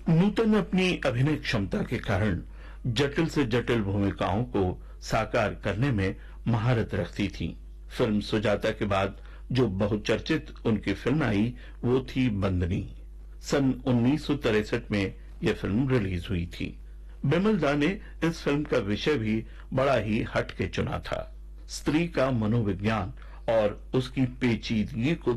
नूतन अपनी अभिनय क्षमता के कारण जटिल से जटिल भूमिकाओं को साकार करने में महारत रखती थीं। फिल्म सुजाता के बाद जो बहुचर्चित उनकी फिल्म आई वो थी बंदनी। सन 1963 में यह फिल्म रिलीज हुई थी। बिमल दा ने इस फिल्म का विषय भी बड़ा ही हटके चुना था। स्त्री का मनोविज्ञान और उसकी पेचीदगी को